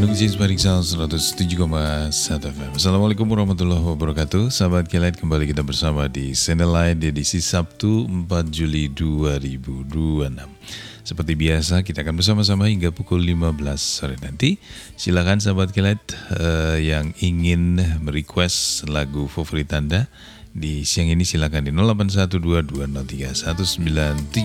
Nungsi Spariksa 107,1 FM. Assalamualaikum warahmatullahi wabarakatuh. Sahabat Kilat, kembali kita bersama di Channel Live edisi Sabtu 4 Juli 2026. Seperti biasa kita akan bersama-sama hingga pukul 15 sore nanti. Silakan sahabat Kilat yang ingin merequest lagu favorit Anda di siang ini, silakan di 0812203193.